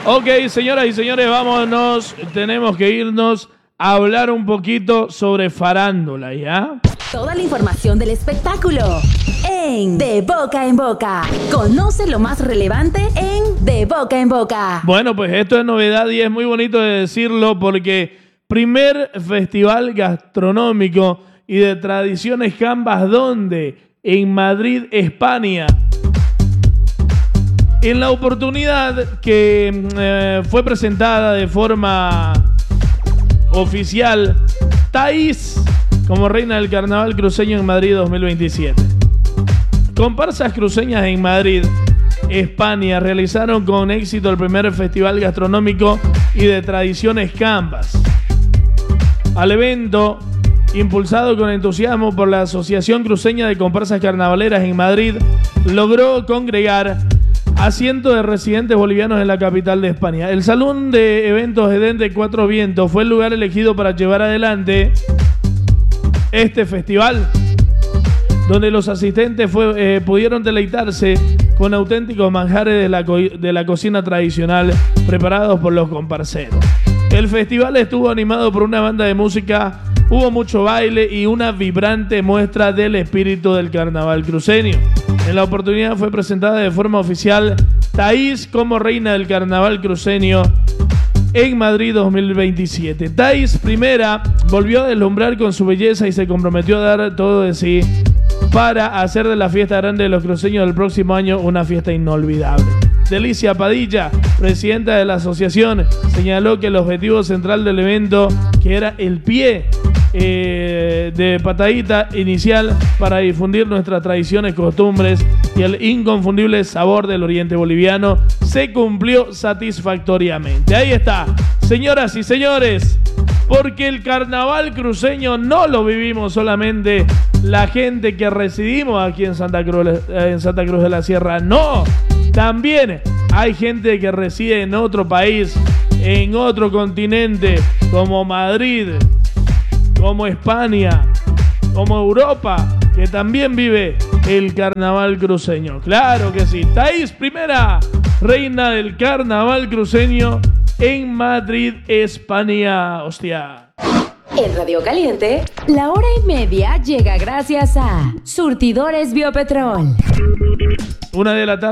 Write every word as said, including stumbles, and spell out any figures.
Ok, señoras y señores, vámonos. Tenemos que irnos a hablar un poquito sobre farándula, ¿ya? Toda la información del espectáculo en De Boca en Boca. Conoce lo más relevante en De Boca en Boca. Bueno, pues esto es novedad y es muy bonito de decirlo porque primer festival gastronómico y de tradiciones Cambas, ¿dónde? En Madrid, España. En la oportunidad que eh, fue presentada de forma oficial Thaís como reina del carnaval cruceño en Madrid dos mil veintisiete. Comparsas cruceñas en Madrid, España, realizaron con éxito el primer festival gastronómico y de tradiciones Cambas. Al evento, impulsado con entusiasmo por la Asociación Cruceña de Comparsas Carnavaleras en Madrid, logró congregar a cientos de residentes bolivianos en la capital de España. El Salón de Eventos Edén de Cuatro Vientos fue el lugar elegido para llevar adelante este festival, donde los asistentes fue, eh, pudieron deleitarse con auténticos manjares de la, co de la cocina tradicional preparados por los comparseros. El festival estuvo animado por una banda de música, hubo mucho baile y una vibrante muestra del espíritu del carnaval cruceño. En la oportunidad fue presentada de forma oficial Thaís como reina del carnaval cruceño en Madrid dos mil veintisiete. Thaís primera volvió a deslumbrar con su belleza y se comprometió a dar todo de sí para hacer de la fiesta grande de los cruceños del próximo año una fiesta inolvidable. Delicia Padilla, presidenta de la asociación, señaló que el objetivo central del evento, que era el pie eh, de patadita inicial para difundir nuestras tradiciones, costumbres y el inconfundible sabor del oriente boliviano, se cumplió satisfactoriamente. Ahí está, señoras y señores, porque el carnaval cruceño no lo vivimos solamente la gente que residimos aquí en Santa Cruz, en Santa Cruz de la Sierra, no. También hay gente que reside en otro país, en otro continente, como Madrid, como España, como Europa, que también vive el carnaval cruceño. Claro que sí. Thaís primera, reina del carnaval cruceño en Madrid, España. Hostia. En Radio Caliente, la hora y media llega gracias a Surtidores Biopetrol. Una de la tarde.